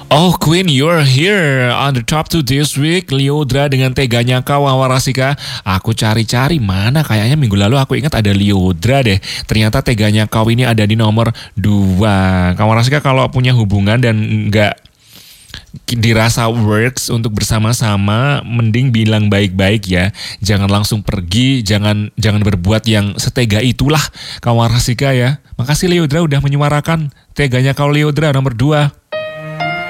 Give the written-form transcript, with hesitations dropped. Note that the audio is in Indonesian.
Oh Queen, you're here on the top 2 this week. Liodra dengan teganya kau, Awarasika. Aku cari-cari mana, kayaknya minggu lalu aku ingat ada Liodra deh. Ternyata teganya kau ini ada di nomor 2. Kawarasika, kalau punya hubungan dan nggak dirasa works untuk bersama-sama, mending bilang baik-baik ya. Jangan langsung pergi, jangan berbuat yang setega itulah Kawarasika ya. Makasih Liodra udah menyuarakan teganya kau, Liodra nomor 2.